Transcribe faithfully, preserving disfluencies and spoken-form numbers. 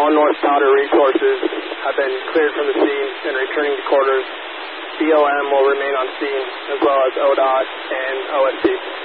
All North Powder resources have been cleared from the scene and returning to quarters. B L M will remain on scene, as well as O D O T and O S P.